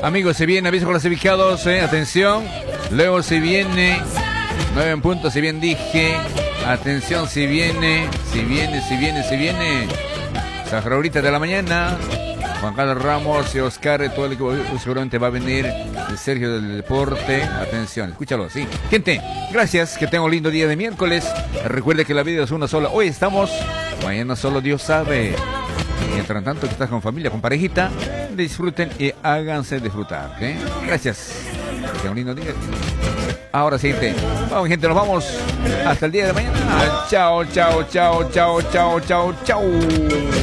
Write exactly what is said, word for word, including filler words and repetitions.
Amigos, se viene aviso clasificados, eh, atención. Luego se viene nueve en punto, si bien dije. Atención, si viene, si viene, si viene, si viene. Sahara ahorita de la mañana. Juan Carlos Ramos y Oscar, todo el equipo seguramente va a venir. El Sergio del Deporte. Atención, escúchalo, sí. Gente, gracias, que tenga un lindo día de miércoles. Recuerde que la vida es una sola. Hoy estamos, mañana solo Dios sabe. Mientras tanto que estás con familia, con parejita, disfruten y háganse disfrutar, ¿eh? Gracias. Que tenga un lindo día. Ahora sí, gente. Vamos, gente, nos vamos hasta el día de mañana. Chao, chao, chao, chao, chao, chao, chao.